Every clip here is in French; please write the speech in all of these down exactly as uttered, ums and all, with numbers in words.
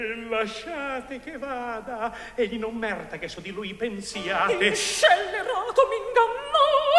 Lasciate che vada, egli non merita che su di lui pensiate. Il scellerato m'ingannò,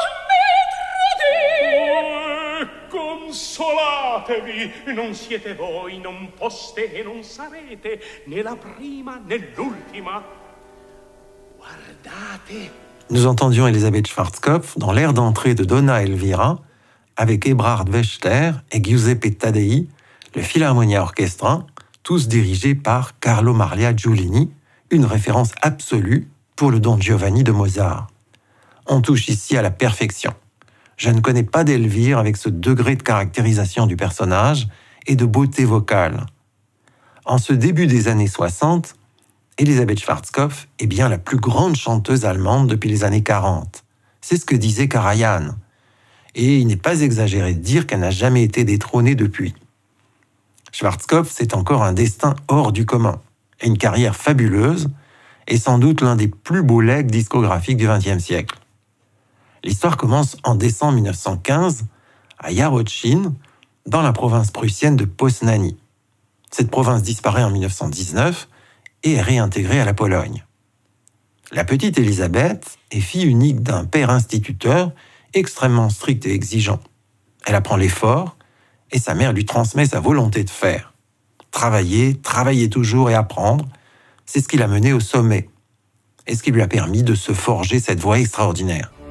mi tradì. Oh, consolatevi, non siete voi, non poste e non sarete, né la prima né l'ultima. Guardate. Nous entendions Elisabeth Schwarzkopf dans l'air d'entrée de Donna Elvira avec Eberhard Wächter et Giuseppe Taddei, le Philharmonia Orchestra, tous dirigés par Carlo Maria Giulini, une référence absolue pour le Don Giovanni de Mozart. On touche ici à la perfection. Je ne connais pas d'Elvire avec ce degré de caractérisation du personnage et de beauté vocale. En ce début des années soixante, Elisabeth Schwarzkopf est bien la plus grande chanteuse allemande depuis les années quarante. C'est ce que disait Karajan. Et il n'est pas exagéré de dire qu'elle n'a jamais été détrônée depuis. Schwarzkopf, c'est encore un destin hors du commun, et une carrière fabuleuse, et sans doute l'un des plus beaux legs discographiques du vingtième siècle. L'histoire commence en décembre mille neuf cent quinze, à Jarocin, dans la province prussienne de Poznanie. Cette province disparaît en mille neuf cent dix-neuf et est réintégrée à la Pologne. La petite Elisabeth est fille unique d'un père instituteur extrêmement strict et exigeant. Elle apprend l'effort, et sa mère lui transmet sa volonté de faire. Travailler, travailler toujours et apprendre, c'est ce qui l'a menée au sommet, et ce qui lui a permis de se forger cette voix extraordinaire.